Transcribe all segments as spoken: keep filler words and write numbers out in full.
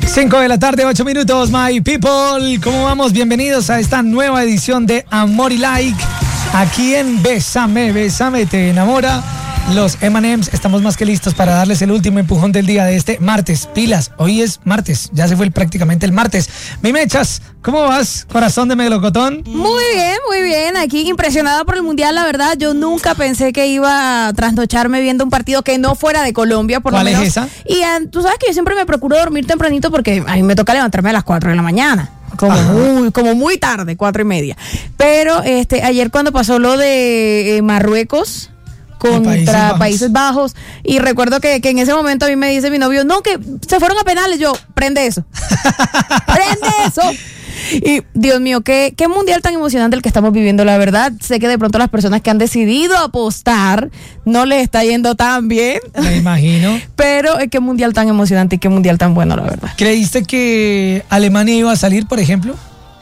cinco de la tarde, ocho minutos, my people. ¿Cómo vamos? Bienvenidos a esta nueva edición de Amor y Like. Aquí en Bésame, Bésame, te enamora. Los eme and eme's estamos más que listos para darles el último empujón del día de este martes. Pilas, hoy es martes, ya se fue prácticamente el martes. Mi Mechas, ¿cómo vas? Corazón de melocotón. Muy bien, muy bien. Aquí impresionada por el Mundial, la verdad. Yo nunca pensé que iba a trasnocharme viendo un partido que no fuera de Colombia, por lo menos. ¿Cuál es esa? Y uh, tú sabes que yo siempre me procuro dormir tempranito porque a mí me toca levantarme a las cuatro de la mañana. Como muy, como muy tarde, cuatro y media. Pero este ayer cuando pasó lo de eh, Marruecos contra Países Bajos. Países Bajos, y recuerdo que, que en ese momento a mí me dice mi novio, no, que se fueron a penales. Yo, prende eso. Prende eso. Y Dios mío, qué, qué mundial tan emocionante el que estamos viviendo, la verdad. Sé que de pronto las personas que han decidido apostar no les está yendo tan bien. Me imagino. Pero eh, qué mundial tan emocionante y qué mundial tan bueno, la verdad. ¿Creíste que Alemania iba a salir, por ejemplo?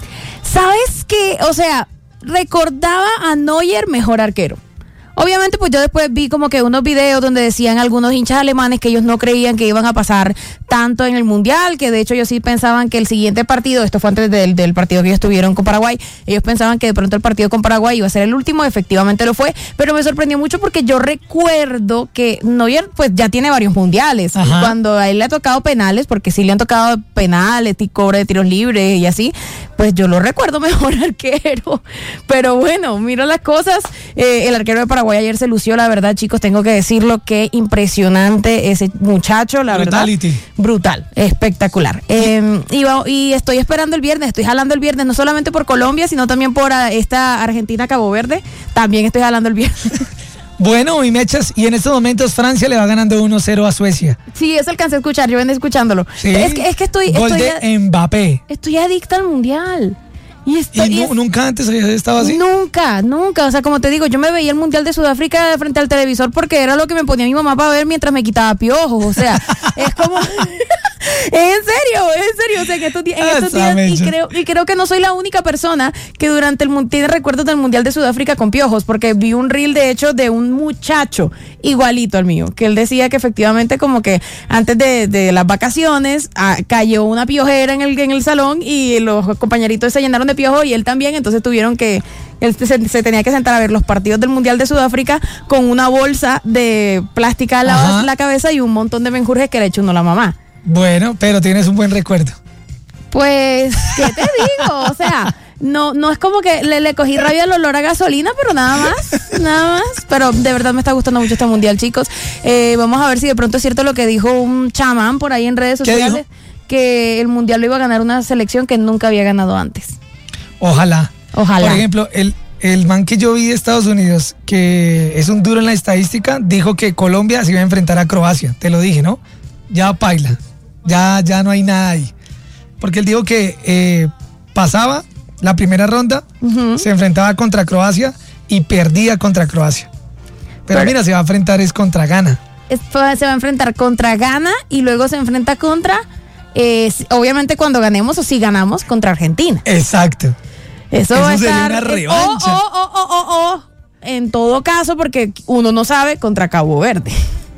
¿Sabes qué? O sea, recordaba a Neuer mejor arquero. Obviamente, pues yo después vi como que unos videos donde decían algunos hinchas alemanes que ellos no creían que iban a pasar tanto en el Mundial, que de hecho ellos sí pensaban que el siguiente partido, esto fue antes del, del partido que ellos tuvieron con Paraguay, ellos pensaban que de pronto el partido con Paraguay iba a ser el último, efectivamente lo fue, pero me sorprendió mucho porque yo recuerdo que Neuer pues ya tiene varios mundiales. Ajá. Y cuando a él le ha tocado penales, porque sí le han tocado penales, y cobre de tiros libres y así, pues yo lo recuerdo mejor arquero. Pero bueno, mira las cosas, eh, el arquero de Paraguay ayer se lució, la verdad, chicos, tengo que decirlo, qué impresionante ese muchacho, la Brutality. verdad. Brutal, espectacular. Eh, y, y estoy esperando el viernes, estoy jalando el viernes, no solamente por Colombia, sino también por a, esta Argentina-Cabo Verde, también estoy jalando el viernes. Bueno, mi Mechas, y en estos momentos Francia le va ganando uno cero a Suecia. Sí, eso alcancé a escuchar, yo venía escuchándolo. ¿Sí? Es que, es que estoy... Gol estoy de a, Mbappé. Estoy adicta al Mundial. Y, esto, ¿Y, y no, es, nunca antes había estado así? Nunca, nunca. O sea, como te digo, yo me veía el Mundial de Sudáfrica frente al televisor porque era lo que me ponía mi mamá para ver mientras me quitaba piojos. O sea, es como... En serio, en serio, o sea, que estos días, en estos días y creo, y creo que no soy la única persona que durante el mundial, tiene recuerdos del Mundial de Sudáfrica con piojos, porque vi un reel de hecho de un muchacho igualito al mío, que él decía que efectivamente como que antes de, de las vacaciones ah, cayó una piojera en el, en el salón y los compañeritos se llenaron de piojos y él también, entonces tuvieron que Él se, se tenía que sentar a ver los partidos del Mundial de Sudáfrica con una bolsa de plástica a la, la cabeza y un montón de menjurjes que le echó uno a la mamá. Bueno, pero tienes un buen recuerdo. Pues, ¿qué te digo? O sea, no, no es como que le, le cogí rabia al olor a gasolina, pero nada más, nada más. Pero de verdad me está gustando mucho este mundial, chicos. Eh, vamos a ver si de pronto es cierto lo que dijo un chamán por ahí en redes sociales, que el mundial lo iba a ganar una selección que nunca había ganado antes. Ojalá. Ojalá. Por ejemplo, el, el man que yo vi de Estados Unidos, que es un duro en la estadística, dijo que Colombia se iba a enfrentar a Croacia. Te lo dije, ¿no? Ya paila. Ya, ya no hay nada ahí. Porque él dijo que eh, pasaba la primera ronda, uh-huh. se enfrentaba contra Croacia y perdía contra Croacia. Pero, Pero mira, se va a enfrentar es contra Ghana. Es, se va a enfrentar contra Ghana y luego se enfrenta contra, eh, obviamente cuando ganemos o si ganamos, contra Argentina. Exacto. Eso, Eso va a sería estar una revancha. Oh, oh, oh, oh, oh, oh. En todo caso, porque uno no sabe, contra Cabo Verde.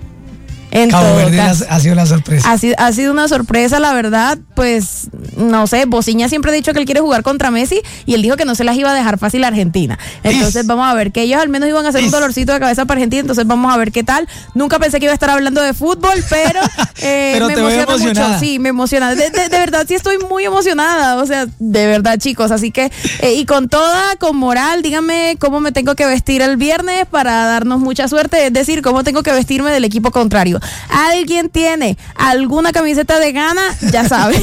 En Cabo Verde caso, ha sido una sorpresa. Ha sido, ha sido una sorpresa, la verdad. Pues, no sé, Bociña siempre ha dicho que él quiere jugar contra Messi y él dijo que no se las iba a dejar fácil a Argentina. Entonces, Is. vamos a ver, que ellos al menos iban a hacer Is. un dolorcito de cabeza para Argentina. Entonces, vamos a ver qué tal. Nunca pensé que iba a estar hablando de fútbol, pero, eh, pero me te emociona veo emocionada. mucho. Sí, me emociona. De, de, de verdad, sí estoy muy emocionada. O sea, de verdad, chicos. Así que, eh, y con toda, con moral, díganme cómo me tengo que vestir el viernes para darnos mucha suerte. Es decir, cómo tengo que vestirme del equipo contrario. Alguien tiene alguna camiseta de Ghana, ya sabe.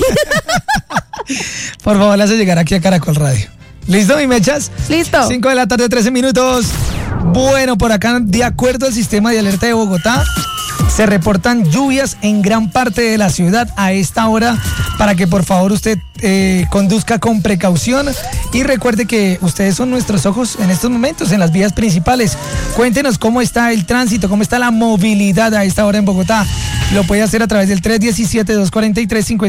Por favor, le hace llegar aquí a Caracol Radio. ¿Listo, mi Mechas? Listo. cinco de la tarde, trece minutos. Bueno, por acá, de acuerdo al sistema de alerta de Bogotá, se reportan lluvias en gran parte de la ciudad a esta hora, para que por favor usted eh, conduzca con precaución y recuerde que ustedes son nuestros ojos en estos momentos en las vías principales. Cuéntenos cómo está el tránsito, cómo está la movilidad a esta hora en Bogotá. Lo puede hacer a través del tres uno siete, dos cuatro tres, cinco